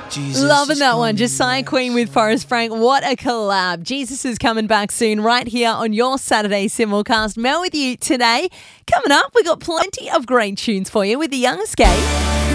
Jesus Loving is that one. coming Josiah back Queen with Forrest Frank. What a collab. Jesus is coming back soon right here on your Saturday Simulcast. Mel with you today. Coming up, we got plenty of great tunes for you with the Young Escape.